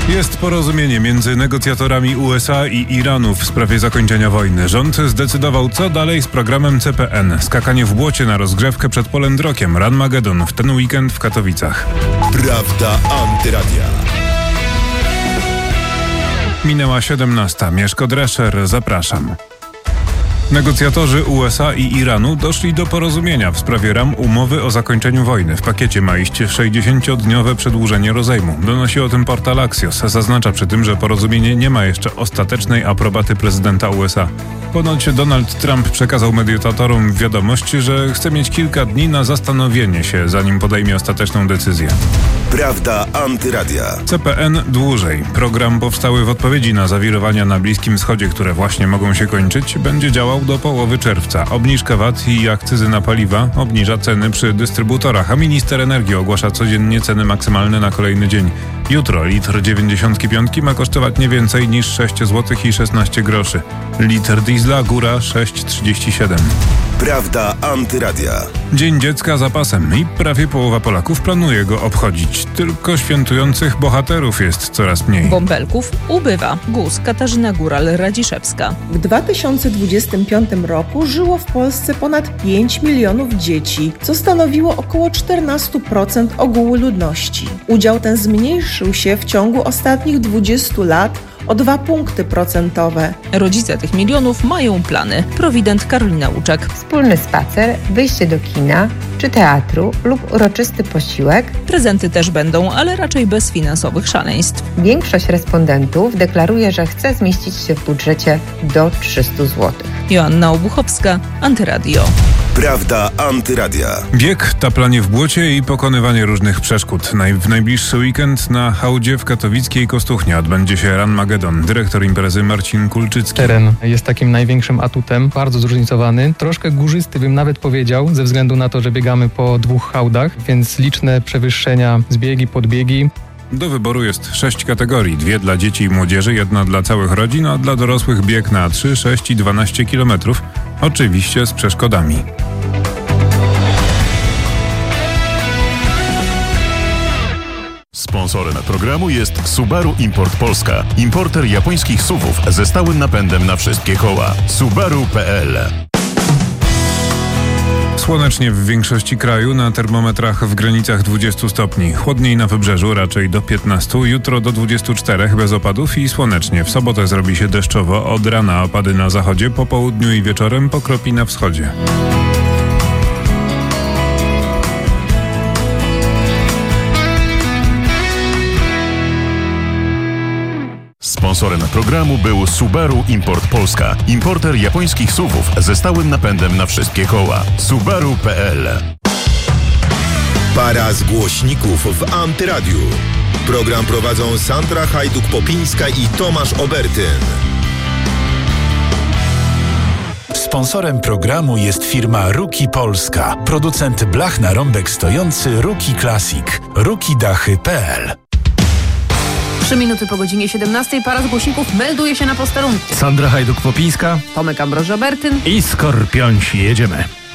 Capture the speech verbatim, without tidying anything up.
Jest porozumienie między negocjatorami U S A i Iranu w sprawie zakończenia wojny. Rząd zdecydował, co dalej z programem C P N. Skakanie w błocie na rozgrzewkę przed Polendrokiem. Ranmagedon w ten weekend w Katowicach. Prawda Antyradia. Minęła siedemnasta. Mieszko Drescher, zapraszam. Negocjatorzy U S A i Iranu doszli do porozumienia w sprawie ram umowy o zakończeniu wojny. W pakiecie ma iść sześćdziesięciodniowe przedłużenie rozejmu. Donosi o tym portal Axios. Zaznacza przy tym, że porozumienie nie ma jeszcze ostatecznej aprobaty prezydenta U S A. Ponoć Donald Trump przekazał mediatorom wiadomość, że chce mieć kilka dni na zastanowienie się, zanim podejmie ostateczną decyzję. Prawda Antyradia. C P N dłużej. Program powstały w odpowiedzi na zawirowania na Bliskim Wschodzie, które właśnie mogą się kończyć. Będzie działał do połowy czerwca. Obniżka V A T i akcyzy na paliwa obniża ceny przy dystrybutorach, a minister energii ogłasza codziennie ceny maksymalne na kolejny dzień. Jutro litr dziewięćdziesiątki piątki ma kosztować nie więcej niż sześć złotych i szesnaście groszy. Litr diesla góra sześć trzydzieści siedem. Prawda Antyradia. Dzień Dziecka za pasem i prawie połowa Polaków planuje go obchodzić. Tylko świętujących bohaterów jest coraz mniej. Bąbelków ubywa. G U S Katarzyna Góral-Radziszewska. W dwa tysiące dwudziestym piątym roku żyło w Polsce ponad pięć milionów dzieci, co stanowiło około czternaście procent ogółu ludności. Udział ten zmniejszył się w ciągu ostatnich dwudziestu lat o dwa punkty procentowe. Rodzice tych milionów mają plany. Prowident Karolina Łuczek. Wspólny spacer, wyjście do kina czy teatru lub uroczysty posiłek. Prezenty też będą, ale raczej bez finansowych szaleństw. Większość respondentów deklaruje, że chce zmieścić się w budżecie do trzysta złotych. Joanna Obuchowska, Antyradio. Prawda Antyradia. Bieg, taplanie w błocie i pokonywanie różnych przeszkód. Naj, w najbliższy weekend na hałdzie w katowickiej Kostuchnie odbędzie się Ranmagedon. Dyrektor imprezy Marcin Kulczycki. Teren jest takim największym atutem, bardzo zróżnicowany, troszkę górzysty bym nawet powiedział, ze względu na to, że biegamy po dwóch hałdach, więc liczne przewyższenia, zbiegi, podbiegi. Do wyboru jest sześć kategorii. Dwie dla dzieci i młodzieży, jedna dla całych rodzin, a dla dorosłych bieg na trzy, sześć i dwanaście kilometrów. Oczywiście z przeszkodami. Sponsorem programu jest Subaru Import Polska. Importer japońskich S U V-ów ze stałym napędem na wszystkie koła. Subaru kropka p l. Słonecznie w większości kraju, na termometrach w granicach dwudziestu stopni. Chłodniej na wybrzeżu, raczej do piętnastu, jutro do dwudziestu czterech bez opadów i słonecznie. W sobotę zrobi się deszczowo, od rana opady na zachodzie, po południu i wieczorem pokropi na wschodzie. Sponsorem programu był Subaru Import Polska. Importer japońskich S U V-ów ze stałym napędem na wszystkie koła. Subaru kropka p l. Para z głośników w Antyradiu. Program prowadzą Sandra Hajduk-Popińska i Tomasz Obertyn. Sponsorem programu jest firma Ruki Polska. Producent blach na rąbek stojący Ruki Classic. ruki dachy kropka p l. Trzy minuty po godzinie siedemnastej para z głośników melduje się na posterunku. Sandra Hajduk-Popińska, Tomek Ambroży-Obertyn i Skorpionci. Jedziemy.